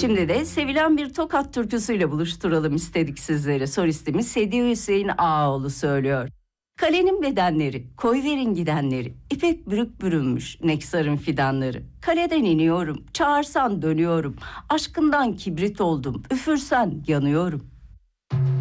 Şimdi de sevilen bir Tokat türküsüyle buluşturalım istedik sizleri. Solistimiz Sedi Hüseyin Ağaoğlu söylüyor. Kalenin bedenleri, koyverin gidenleri, ipek bürük bürünmüş neksarın fidanları. Kaleden iniyorum, çağırsan dönüyorum, aşkından kibrit oldum, üfürsen yanıyorum.